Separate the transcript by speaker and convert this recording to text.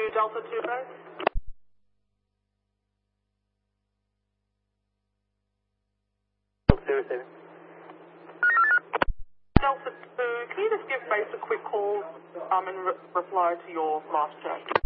Speaker 1: Delta 2 base.
Speaker 2: Receiving.
Speaker 1: Delta 2, can you just give base a quick call and reply to your last chat?